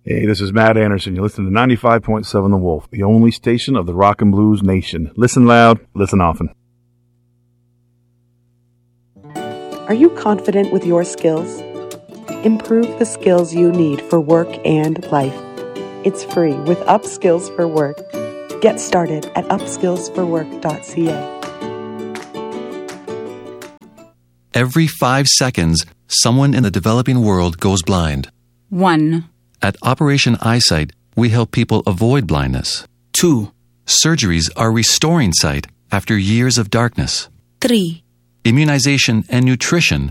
Hey, this is Matt Anderson. You're listening to 95.7 The Wolf, the only station of the rock and blues nation. Listen loud, listen often. Are you confident with your skills? Improve the skills you need for work and life. It's free with Upskills for Work. Get started at upskillsforwork.ca. Every 5 seconds, someone in the developing world goes blind. 1. At Operation Eyesight, we help people avoid blindness. 2. Surgeries are restoring sight after years of darkness. 3. Immunization and nutrition